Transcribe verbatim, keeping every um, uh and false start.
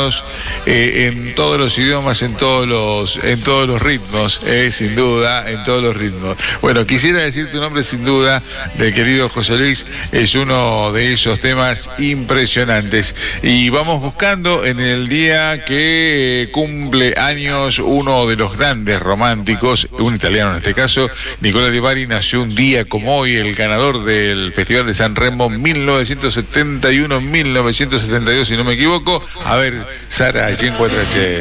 versionados eh, en todos los idiomas, en todos los, en todos los ritmos, eh, sin duda, en todos los ritmos. Bueno, quisiera decir tu nombre sin duda, del querido José Luis, es uno de esos temas impresionantes. Y vamos buscando en el día que cumple años uno de los grandes románticos, un italiano en este caso, Nicola Di Bari, nació un día como hoy, el ganador del Festival de San Remo mil novecientos setenta y uno mil novecientos setenta y dos, si no me equivoco. A ver, Sara, allí en cuatro H.